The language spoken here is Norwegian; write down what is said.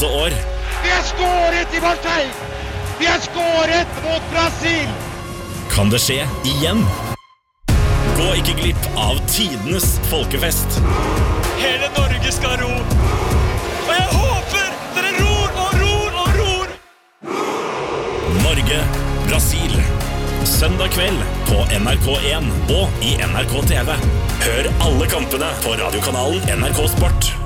8 år. Vi har skåret i Marseille! Vi har skåret mot Brasil! Kan det skje igjen? Gå ikke glipp av tidenes folkefest. Hele Norge skal ro. Og jeg håper dere ror og ror og ror. Norge, Brasil. Søndag kveld på NRK1 og i NRK TV. Hør alle kampene på radiokanalen NRK Sport.